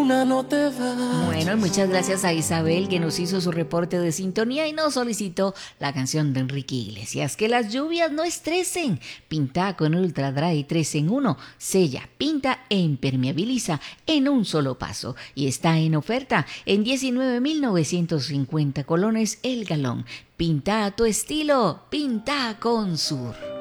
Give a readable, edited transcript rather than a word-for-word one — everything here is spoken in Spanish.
luna no te va. Bueno, y muchas gracias a Isabel que nos hizo su reporte de sintonía y nos solicitó la canción de Enrique Iglesias. Que las lluvias no estresen. Pinta con Ultra Dry 3 en 1. Sella, pinta e impermeabiliza en un solo paso. Y está en oferta en 19.950 colones el galón. Pinta a tu estilo. Pinta con Sur.